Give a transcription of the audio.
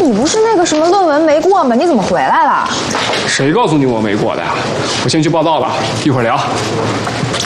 你不是那个什么论文没过吗？你怎么回来了？ 谁告诉你我没过的呀？我先去报道了，一会儿聊。